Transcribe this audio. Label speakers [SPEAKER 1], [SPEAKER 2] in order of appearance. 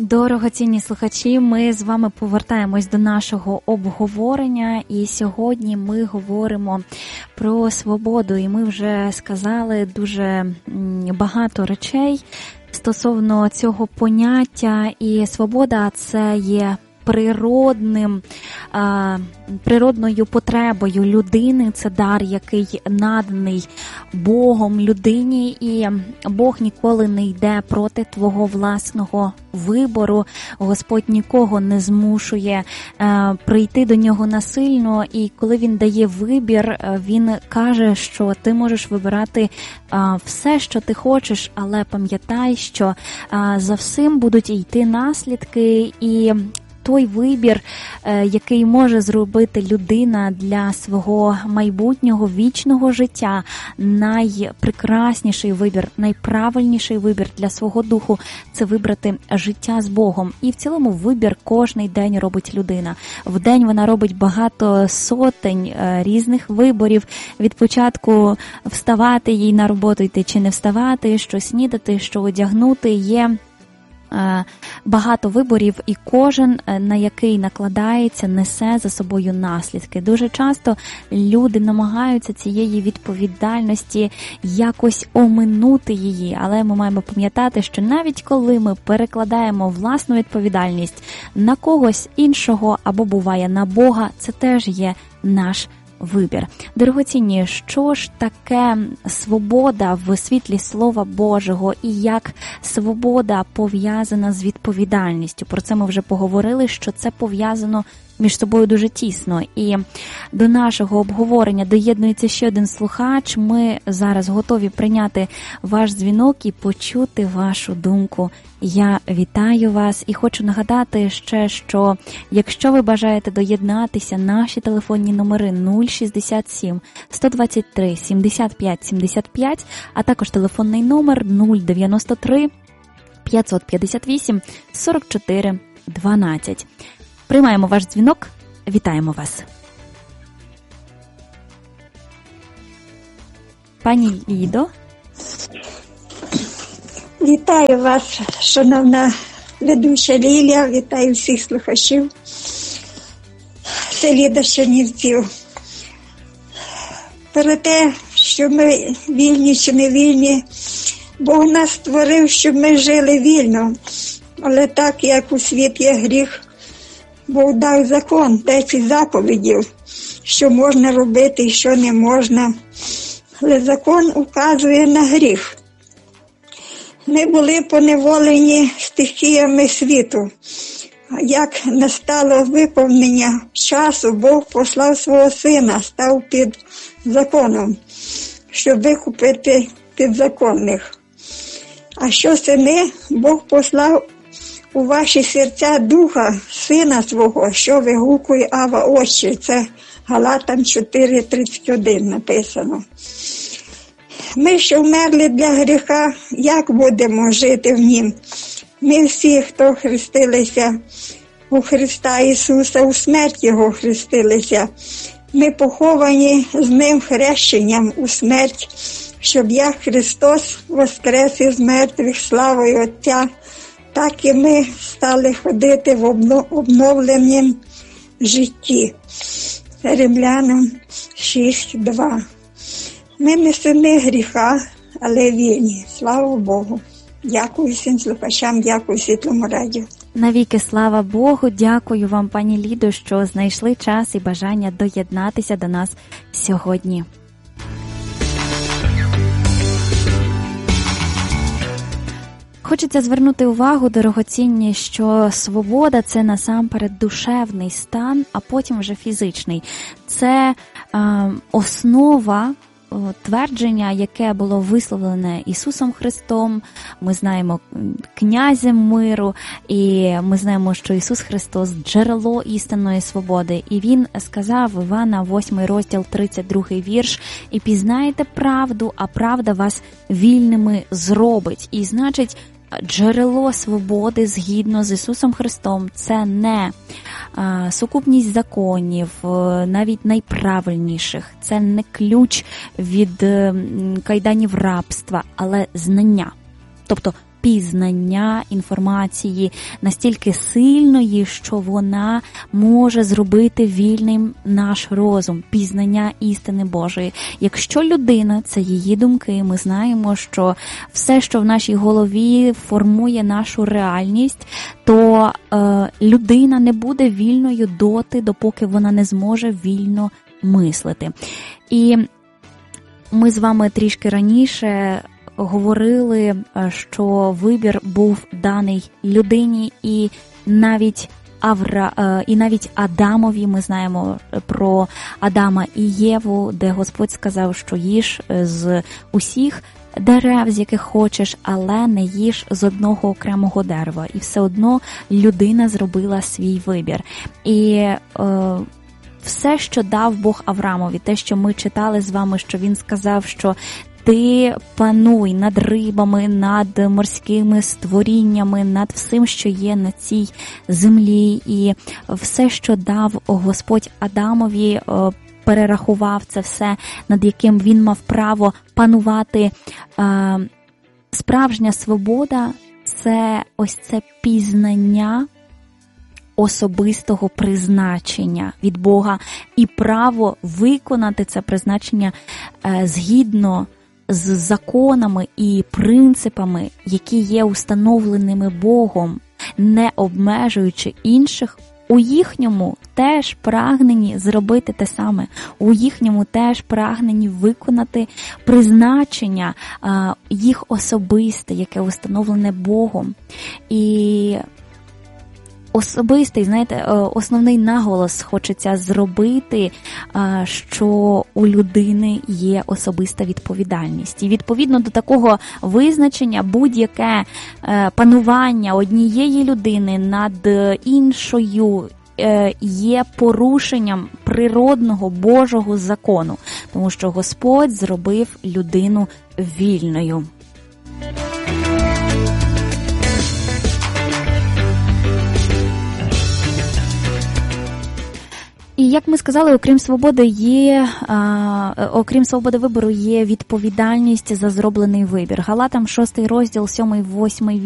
[SPEAKER 1] Дорогоцінні слухачі, ми з вами повертаємось до нашого обговорення, і сьогодні ми говоримо про свободу, і ми вже сказали дуже багато речей стосовно цього поняття, і свобода – це є природною потребою людини, це дар, який наданий Богом людині, і Бог ніколи не йде проти твого власного вибору. Господь нікого не змушує прийти до нього насильно, і коли він дає вибір, він каже, що ти можеш вибирати все, що ти хочеш, але пам'ятай, що за всім будуть йти наслідки, і той вибір, який може зробити людина для свого майбутнього вічного життя, найпрекрасніший вибір, найправильніший вибір для свого духу – це вибрати життя з Богом. І в цілому вибір кожний день робить людина. В день вона робить багато сотень різних виборів. Від початку вставати їй на роботу йти чи не вставати, що снідати, що одягнути, є багато виборів, і кожен, на який накладається, несе за собою наслідки. Дуже часто люди намагаються цієї відповідальності якось оминути її, але ми маємо пам'ятати, що навіть коли ми перекладаємо власну відповідальність на когось іншого або буває на Бога, це теж є наш вибір. Дорогоцінні, що ж таке свобода в світлі Слова Божого і як свобода пов'язана з відповідальністю? Про це ми вже поговорили, що це пов'язано між собою дуже тісно. І до нашого обговорення доєднується ще один слухач. Ми зараз готові прийняти ваш дзвінок і почути вашу думку. Я вітаю вас і хочу нагадати ще, що якщо ви бажаєте доєднатися, наші телефонні номери 067 123 75 75, а також телефонний номер 093 558 44 12. Приймаємо ваш дзвінок. Вітаємо вас. Пані Лідо.
[SPEAKER 2] Вітаю вас, шановна ведуча Лілія, вітаю всіх слухачів. Це Ліда з Чернівців. Про те, що ми вільні чи не вільні, Бог нас створив, щоб ми жили вільно. Але так, як у світ є гріх, Бог дав закон, 10 заповідів, що можна робити і що не можна. Але закон указує на гріх. Ми були поневолені стихіями світу. Як настало виповнення часу, Бог послав свого сина, став під законом, щоб викупити підзаконних. А що сини? Бог послав у ваші серця духа сина свого, що вигукує Ава Отче. Це Галатам 4:31 написано. Ми, що вмерли для гріха, як будемо жити в нім? Ми всі, хто хрестилися у Христа Ісуса, у смерть Його хрестилися. Ми поховані з Ним хрещенням у смерть, щоб як Христос воскрес із мертвих славою Отця, так і ми стали ходити в обновленому житті. Римлянам 6:2. Ми не сини гріха, але вільні. Слава Богу. Дякую всім слухачам, дякую Світлому радіо.
[SPEAKER 1] Навіки слава Богу, дякую вам, пані Лідо, що знайшли час і бажання доєднатися до нас сьогодні. Хочеться звернути увагу, дорогоцінні, що свобода – це насамперед душевний стан, а потім вже фізичний. Це основа твердження, яке було висловлене Ісусом Христом. Ми знаємо князем миру, і ми знаємо, що Ісус Христос – джерело істинної свободи. І Він сказав, Івана, 8 розділ, 32 вірш, «І пізнаєте правду, а правда вас вільними зробить». І значить, джерело свободи згідно з Ісусом Христом – це не сукупність законів, навіть найправильніших. Це не ключ від кайданів рабства, але знання. Тобто пізнання інформації настільки сильної, що вона може зробити вільним наш розум, пізнання істини Божої. Якщо людина – це її думки, ми знаємо, що все, що в нашій голові формує нашу реальність, то людина не буде вільною допоки вона не зможе вільно мислити. І ми з вами трішки раніше говорили, що вибір був даний людині, і навіть Адамові. Ми знаємо про Адама і Єву, де Господь сказав, що їж з усіх дерев, з яких хочеш, але не їж з одного окремого дерева. І все одно людина зробила свій вибір. І все, що дав Бог Авраамові, те, що ми читали з вами, що він сказав, що ти пануй над рибами, над морськими створіннями, над всім, що є на цій землі. І все, що дав Господь Адамові, перерахував це все, над яким він мав право панувати. Справжня свобода – це ось це пізнання особистого призначення від Бога і право виконати це призначення згідно з законами і принципами, які є установленими Богом, не обмежуючи інших, у їхньому теж прагненні зробити те саме, у їхньому теж прагненні виконати призначення їх особисте, яке установлене Богом. І особистий, знаєте, основний наголос хочеться зробити, що у людини є особиста відповідальність. І відповідно до такого визначення будь-яке панування однієї людини над іншою є порушенням природного Божого закону, тому що Господь зробив людину вільною. І, як ми сказали, окрім свободи вибору, є відповідальність за зроблений вибір. Галатам 6 розділ, 7-8